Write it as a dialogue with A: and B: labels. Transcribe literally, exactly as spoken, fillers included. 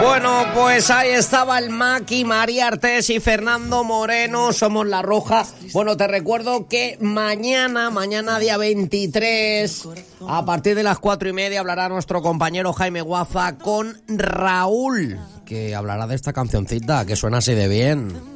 A: Bueno, pues ahí estaba el Maki, María Artés y Fernando Moreno, somos La Roja. Bueno, te recuerdo que mañana, mañana día veintitrés, a partir de las cuatro y media hablará nuestro compañero Jaime Guaza con Raúl, que hablará de esta cancioncita que suena así de bien.